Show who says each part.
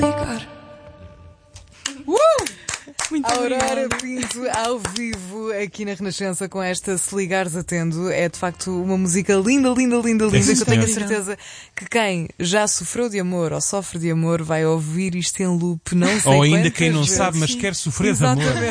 Speaker 1: Muito
Speaker 2: Aurora
Speaker 1: obrigada.
Speaker 2: Pinto ao vivo aqui na Renascença com esta Se Ligares Atendo. É de facto uma música linda, linda, linda, linda.
Speaker 3: sim,
Speaker 2: Que eu tenho a
Speaker 1: senhora.
Speaker 2: certeza que quem já sofreu de amor ou sofre de amor vai ouvir isto em loop, não sei
Speaker 3: Ou ainda
Speaker 2: quantas
Speaker 3: quem não
Speaker 2: vezes.
Speaker 3: sabe, mas quer sofrer de amor.
Speaker 2: Exatamente.